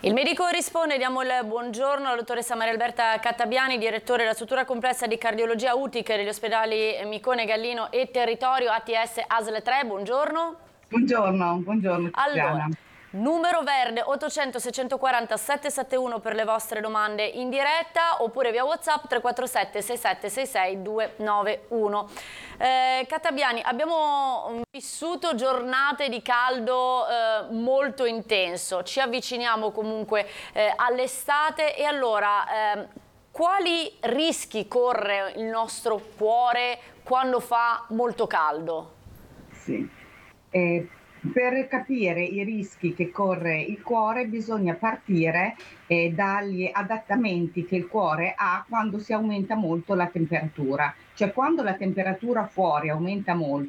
Il medico risponde, diamo il buongiorno alla dottoressa Maria Alberta Cattabiani, direttore della struttura complessa di cardiologia UTIC degli ospedali Micone, Gallino e Territorio ATS ASL 3, buongiorno. Buongiorno Allora, Tiziana. numero verde 800 640 771 per le vostre domande in diretta oppure via WhatsApp 347 6766 291. Cattabiani, abbiamo vissuto giornate di caldo molto intenso, ci avviciniamo comunque all'estate e allora quali rischi corre il nostro cuore quando fa molto caldo? Sì. Per capire i rischi che corre il cuore bisogna partire dagli adattamenti che il cuore ha quando si aumenta molto la temperatura. Cioè quando la temperatura fuori aumenta molto,